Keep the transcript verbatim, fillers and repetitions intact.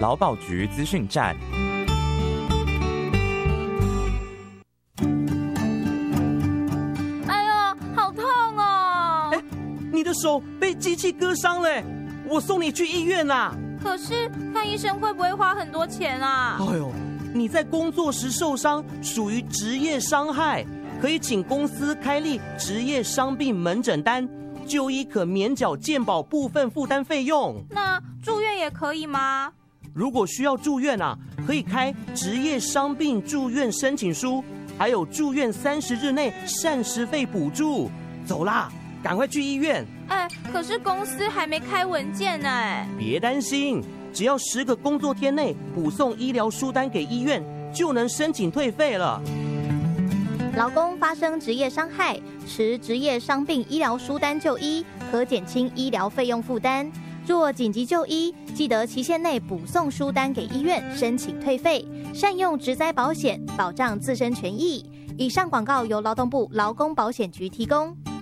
劳保局资讯站。 哎呦，好痛哦！ 哎，你的手被机器割伤了，我送你去医院啦。 可是看医生会不会花很多钱啊？ 哎呦，你在工作时受伤属于职业伤害，可以请公司开立职业伤病门诊单，就医可免缴健保部分负担费用。 那住院也可以吗？ 如果需要住院啊，可以开职业伤病住院申请书，还有住院三十日内膳食费补助。走啦，赶快去医院。 哎，可是公司还没开文件呢。 别担心，只要十个工作天内补送医疗书单给医院，就能申请退费了。 劳工发生职业伤害，持职业伤病医疗书单就医，可减轻医疗费用负担。若紧急就医，记得期限内补送书单给医院申请退费，善用职灾保险，保障自身权益。以上广告由劳动部劳工保险局提供。